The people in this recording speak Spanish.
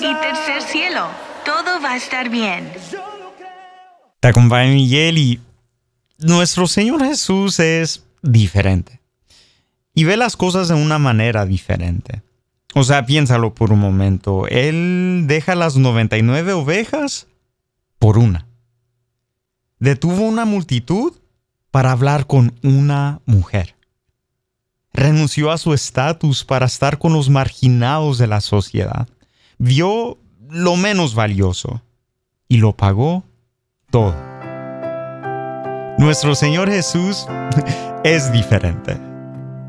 y tercer cielo. Todo va a estar bien. Te acompaña Miguel y nuestro Señor Jesús es diferente. Y ve las cosas de una manera diferente. O sea, piénsalo por un momento. Él deja las 99 ovejas por una. Detuvo una multitud para hablar con una mujer. Renunció a su estatus para estar con los marginados de la sociedad. Vio lo menos valioso y lo pagó todo. Nuestro Señor Jesús es diferente.